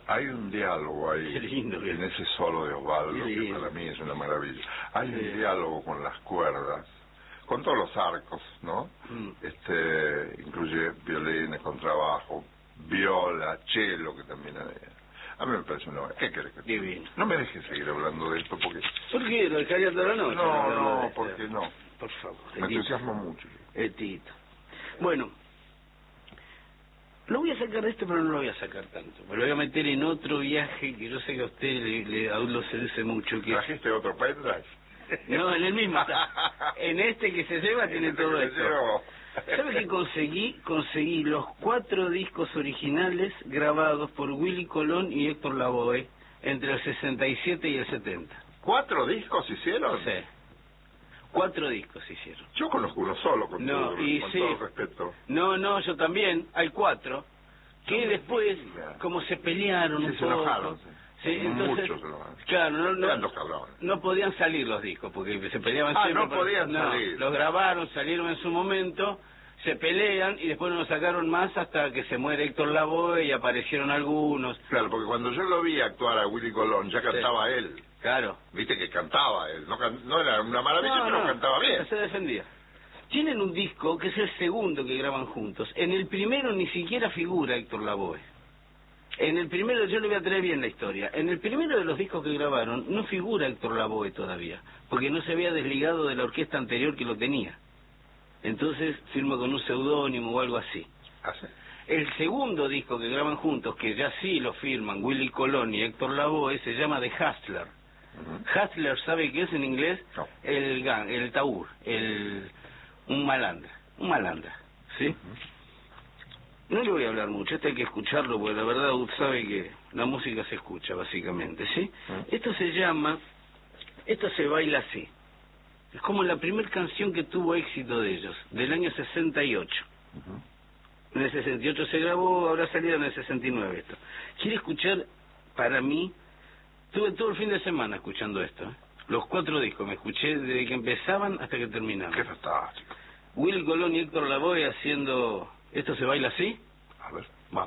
Hay un diálogo ahí, Qué lindo, en ese solo de Osvaldo, qué que lindo. para mí es una maravilla. Hay un diálogo con las cuerdas, con todos los arcos, ¿no? Incluye violines, contrabajo, viola, cello, que también hay. A mí me parece una... ¿Qué querés que te diga? Divino. No me dejes seguir hablando de esto porque... ¿Por qué? ¿Lo dejaría toda la noche? No, porque no. Por favor. Me entusiasmo mucho. Tito. Bueno, lo voy a sacar de esto, pero no lo voy a sacar tanto. Me lo voy a meter en otro viaje que yo sé que a usted aún lo seduce mucho. Que... ¿Trajiste otro pendrive? No, en el mismo está. En este que se lleva tiene todo esto. ¿Sabe qué conseguí? Conseguí los 4 discos originales grabados por Willy Colón y Héctor Lavoe entre el 67 y el 70. ¿4 discos hicieron? Sí. 4 discos hicieron. Yo conozco uno solo, con todo el respeto. No, yo también. Hay 4. Que después, como se pelearon un se poco... enojaron. Sí, entonces, muchos se enojaron. Claro, Eran dos cabrones. no podían salir los discos, porque se peleaban siempre. No podían salir. Los grabaron, salieron en su momento, se pelean y después no los sacaron más hasta que se muere Héctor Lavoe y aparecieron algunos. Claro, porque cuando yo lo vi actuar a Willy Colón, ya cantaba él. Claro. Viste que cantaba él. No era una maravilla, pero cantaba bien. Se defendía. Tienen un disco que es el segundo que graban juntos. En el primero ni siquiera figura Héctor Lavoe. En el primero, yo le voy a traer bien la historia. En el primero de los discos que grabaron no figura Héctor Lavoe todavía, porque no se había desligado de la orquesta anterior que lo tenía. Entonces firma con un seudónimo o algo así. ¿Ah, sí? El segundo disco que graban juntos, que ya sí lo firman Willy Colón y Héctor Lavoe, se llama The Hustler. Hustler, ¿sabe qué es en inglés? No. El taur, un malandra, ¿sí? No le voy a hablar mucho, hay que escucharlo, porque la verdad usted sabe que la música se escucha, básicamente, ¿sí? Esto se baila así. Es como la primera canción que tuvo éxito de ellos, del año 68. En el 68 se grabó, habrá salido en el 69 esto. ¿Quiere escuchar? Para mí, tuve todo el fin de semana escuchando esto, ¿eh? Los 4 discos, me escuché desde que empezaban hasta que terminaban. Qué fantástico. Willy Colón y Héctor Lavoe haciendo... ¿Esto se baila así? A ver.